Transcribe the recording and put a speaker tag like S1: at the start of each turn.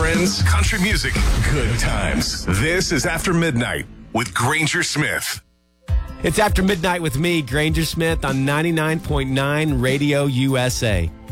S1: friends, country music, good times. This is After Midnight with Granger Smith.
S2: It's After Midnight with me, Granger Smith, on 99.9 Radio USA.